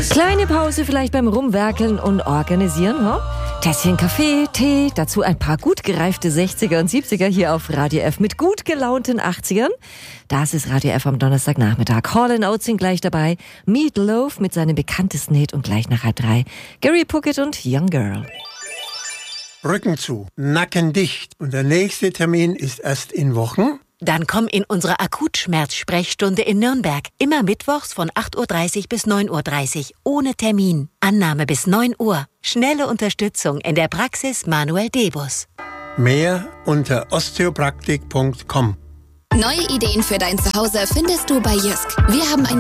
Kleine Pause vielleicht beim Rumwerkeln und Organisieren, ho? Tässchen Kaffee, Tee, dazu ein paar gut gereifte 60er und 70er hier auf Radio F mit gut gelaunten 80ern. Das ist Radio F am Donnerstagnachmittag. Hall & Oates sind gleich dabei. Meat Loaf mit seinem bekanntesten Hit und gleich nach 2:30 Gary Puckett und Young Girl. Rücken zu, Nacken dicht. Und der nächste Termin ist erst in Wochen. Dann komm in unsere Akutschmerzsprechstunde in Nürnberg. Immer mittwochs von 8:30 bis 9:30 ohne Termin. Annahme bis 9 Uhr. Schnelle Unterstützung in der Praxis Manuel Debus. Mehr unter osteopraktik.com. Neue Ideen für dein Zuhause findest du bei Jysk. Wir haben ein